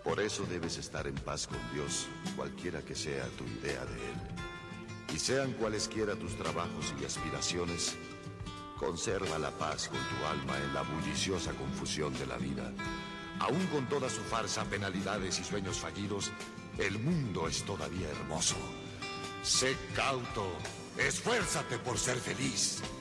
Por eso debes estar en paz con Dios, cualquiera que sea tu idea de Él. Y sean cualesquiera tus trabajos y aspiraciones, conserva la paz con tu alma en la bulliciosa confusión de la vida. Aún con toda su farsa, penalidades y sueños fallidos, el mundo es todavía hermoso. Sé cauto, esfuérzate por ser feliz.